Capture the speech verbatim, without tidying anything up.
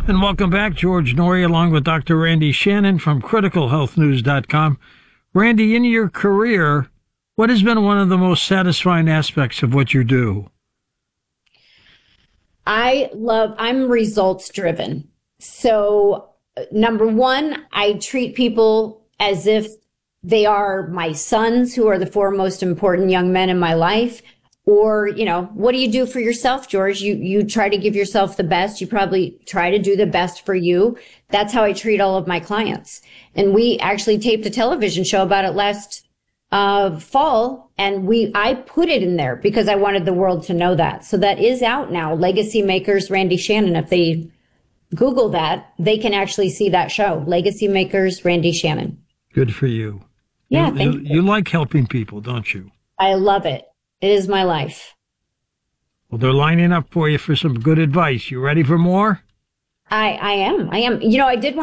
And welcome back, George Noory, along with Doctor Randy Shannon from critical health news dot com. Randy, in your career, what has been one of the most satisfying aspects of what you do? I love, I'm results driven. So number one, I treat people as if they are my sons, who are the four most important young men in my life. Or, you know, what do you do for yourself, George? You, you try to give yourself the best. You probably try to do the best for you. That's how I treat all of my clients. And we actually taped a television show about it last uh, fall. And we, I put it in there because I wanted the world to know that. So that is out now. Legacy Makers, Randy Shannon. If they Google that, they can actually see that show. Legacy Makers, Randy Shannon. Good for you. Yeah, you, thank you. you. You like helping people, don't you? I love it. It is my life. Well, they're lining up for you for some good advice. You ready for more? I, I am. I am. You know, I did want